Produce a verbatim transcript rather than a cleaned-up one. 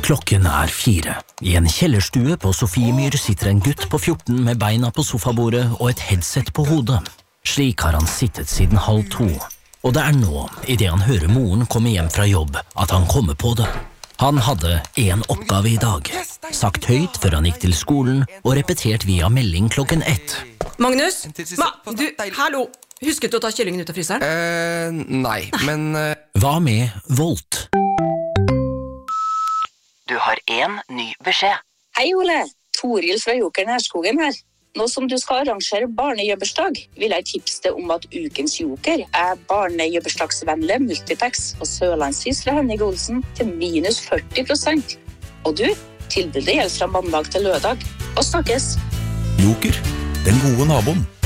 Klokken er fire. I en kjellerstue på Sofiemyr sitter en gutt på fjorten med beina på sofabordet og et headset på hodet. Slik har han sittet siden halv to. Og det er nå, i det han hører moren komme hjem fra jobb, at han kommer på det. Han hadde en oppgave i dag. Sagt høyt før han gikk til skolen, og repetert via melding klokken ett. Magnus? Ma, du, hallo! Husket du å ta kyllingen ut av fryseren? Eh, nei, men... Uh... Hva med Volt? Du har en ny beskjed. Hei Ole, Toril fra Joker Nærskogen her. Nå som du skal arrangere barnejøbbersdag, vil jeg tipse deg om at ukens Joker er barnejøbbersdagsvennlige multipacks og sørlandsis fra Henning Olsen til minus førti prosent. Og du, tilbudet gjelder fra mandag til lørdag. Og snakkes! Joker, den gode naboen.